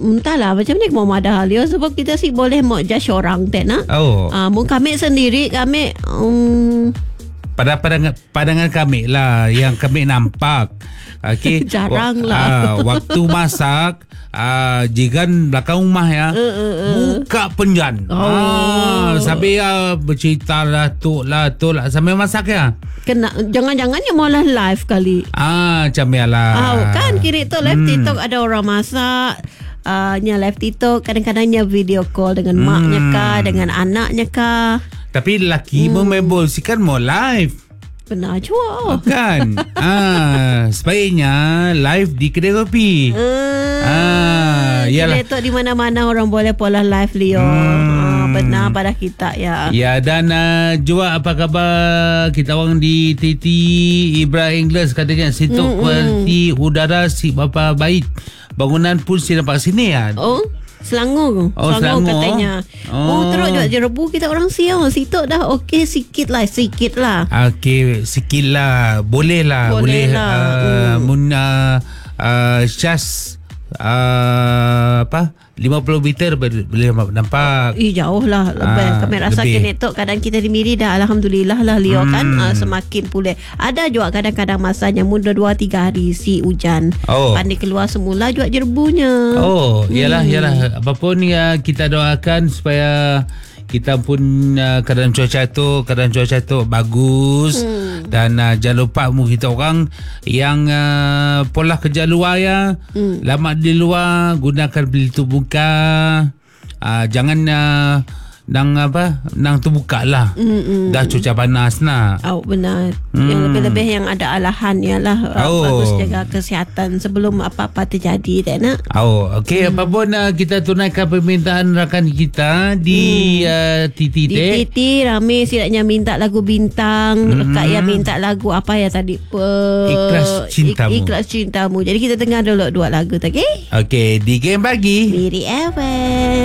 entahlah macam ni mau madah dia sebab kita sih boleh mau just orang tak nak. Mau kami sendiri kami pada pandangan kami lah yang kami nampak. Okay. Jarang lah. Waktu masak jigan belakang rumah ya buka penjan sampai bercerita lah tu lah sampai masak ya. Kena jangan-jangan yang maulah live kali. Macam ya lah. Kan kini tu live TikTok ada orang masak. Nya live TikTok kadang-kadangnya video call dengan maknya kah, dengan anaknya kah. Tapi lelaki memebol si kan mau live. Benar juga. Kan. Sebaiknya live di kedai kopi. Kedai tu di mana-mana orang boleh pola live Leo. Benar pada kita ya. Ya, dan juga apa khabar kita orang di TT Ibrahim Ingles katanya situ kualiti udara si bapa baik. Bangunan pun si nampak sini ya. Selangor katanya. Terus juga jerebu kita orang siang. Situ dah okey sikit lah. Okey sikit lah. Boleh lah. Mun Syas 50 meter boleh nampak. Jauh lah lebih. Kami rasa kini tu kadang kita di Miri dah alhamdulillah lah Leo kan semakin pulih. Ada juga kadang-kadang masanya mudah 2-3 hari si hujan. Pandai keluar semula juga jerbunya. Yalah. Apapun ya kita doakan supaya kita pun keadaan cuaca tu bagus. Dan jangan lupa kita orang yang pola kerja luar ya, lama di luar gunakan pelitup muka. Jangan nang terbuka lah. Dah cuaca panas nak. Benar. Yang lebih-lebih yang ada alahan ialah bagus jaga kesihatan sebelum apa-apa terjadi tak nak. Okey, apapun kita tunaikan permintaan rakan kita di TT. Di TT ramai silapnya minta lagu bintang. Kak yang minta lagu apa ya tadi? Ikhlas Cintamu. Jadi kita dengar dulu 2 lagu, okey? Okey, di Game Pagi Miri FM.